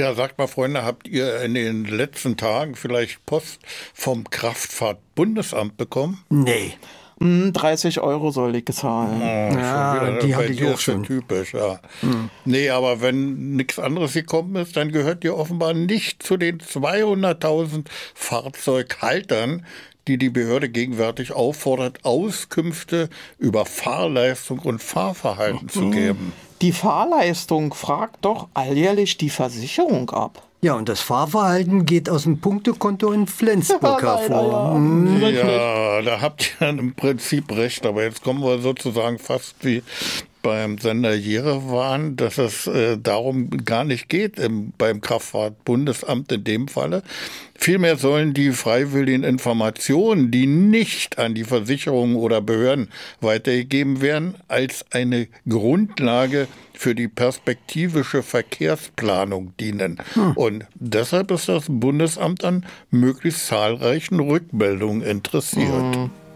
Ja, sagt mal, Freunde, habt ihr in den letzten Tagen vielleicht Post vom Kraftfahrtbundesamt bekommen? Nee. 30 € soll ich zahlen. Oh, schon Ja, wieder, die bei hatte ich dir auch ist ja schon. typisch, ja. Nee, aber wenn nichts anderes gekommen ist, dann gehört ihr offenbar nicht zu den 200.000 Fahrzeughaltern, die die Behörde gegenwärtig auffordert, Auskünfte über Fahrleistung und Fahrverhalten zu geben. Die Fahrleistung fragt doch alljährlich die Versicherung ab. Ja, und das Fahrverhalten geht aus dem Punktekonto in Flensburg Ja, leider, hervor. ja. Ja, da habt ihr im Prinzip recht, aber jetzt kommen wir sozusagen fast wie beim Sender Jerewan, dass es darum gar nicht geht beim Kraftfahrtbundesamt in dem Falle. Vielmehr sollen die freiwilligen Informationen, die nicht an die Versicherungen oder Behörden weitergegeben werden, als eine Grundlage für die perspektivische Verkehrsplanung dienen. Und deshalb ist das Bundesamt an möglichst zahlreichen Rückmeldungen interessiert.